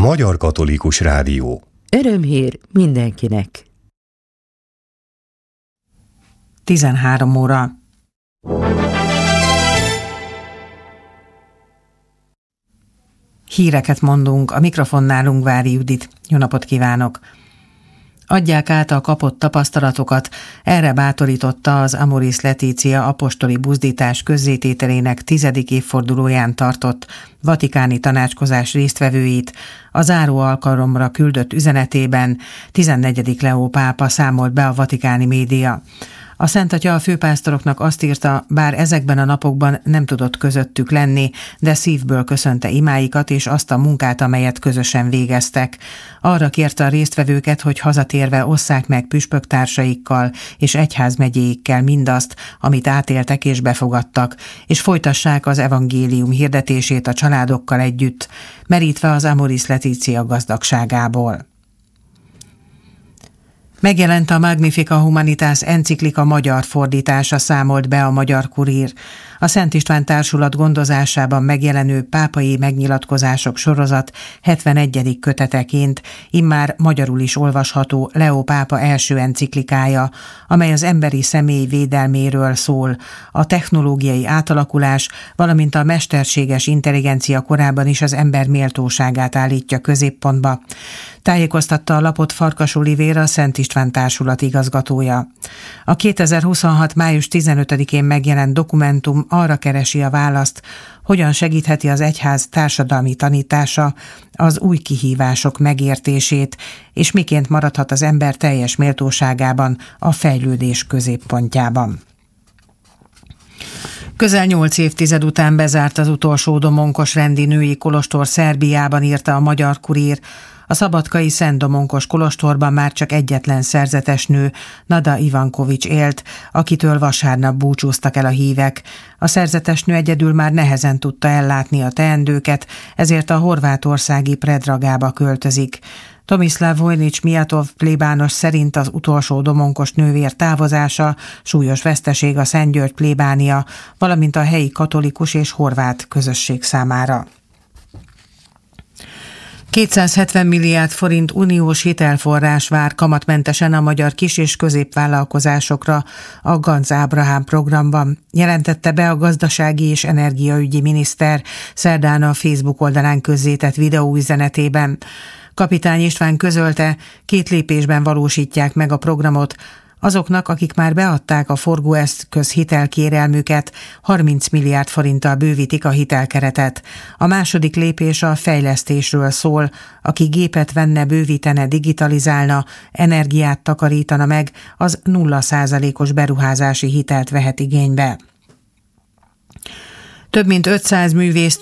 Magyar Katolikus Rádió. Örömhír mindenkinek. 13 óra. Híreket mondunk, a mikrofonnál Ungvári Judit. Jó napot kívánok! Adják át a kapott tapasztalatokat, erre bátorította az Amoris Laetitia apostoli buzdítás közzétételének 10. évfordulóján tartott vatikáni tanácskozás résztvevőit. A záró alkalomra küldött üzenetében 14. Leó pápa számolt be a vatikáni média. A Szent Atya a főpásztoroknak azt írta, bár ezekben a napokban nem tudott közöttük lenni, de szívből köszönte imáikat és azt a munkát, amelyet közösen végeztek. Arra kérte a résztvevőket, hogy hazatérve osszák meg püspöktársaikkal és egyházmegyéikkel mindazt, amit átéltek és befogadtak, és folytassák az evangélium hirdetését a családokkal együtt, merítve az Amoris Laetitia gazdagságából. Megjelent a Magnificat Humanitas enciklika magyar fordítása, számolt be a Magyar Kurír. A Szent István Társulat gondozásában megjelenő pápai megnyilatkozások sorozat 71. köteteként immár magyarul is olvasható Leó pápa első enciklikája, amely az emberi személy védelméről szól, a technológiai átalakulás, valamint a mesterséges intelligencia korában is az ember méltóságát állítja középpontba. Tájékoztatta a lapot Farkas Olivér, a Szent István Társulat igazgatója. A 2026. május 15-én megjelent dokumentum arra keresi a választ, hogyan segítheti az egyház társadalmi tanítása az új kihívások megértését, és miként maradhat az ember teljes méltóságában a fejlődés középpontjában. Közel 8 évtized után bezárt az utolsó domonkos rendi női kolostor Szerbiában, írta a Magyar Kurír. A szabadkai Szent Domonkos kolostorban már csak egyetlen szerzetes nő, Nada Ivankovics élt, akitől vasárnap búcsúztak el a hívek. A szerzetes nő egyedül már nehezen tudta ellátni a teendőket, ezért a horvátországi Predragába költözik. Tomislav Vojnics Mijatov plébános szerint az utolsó domonkos nővér távozása súlyos veszteség a Szent György plébánia, valamint a helyi katolikus és horvát közösség számára. 270 milliárd forint uniós hitelforrás vár kamatmentesen a magyar kis- és középvállalkozásokra a Ganz Ábrahám programban, jelentette be a gazdasági és energiaügyi miniszter szerdán a Facebook oldalán közzétett videóüzenetében. Kapitány István közölte, 2 lépésben valósítják meg a programot. Azoknak, akik már beadták a forgóeszköz hitelkérelmüket, 30 milliárd forinttal bővítik a hitelkeretet. A második lépés a fejlesztésről szól, aki gépet venne, bővítene, digitalizálna, energiát takarítana meg, az 0%-os beruházási hitelt vehet igénybe. Több mint 500 művész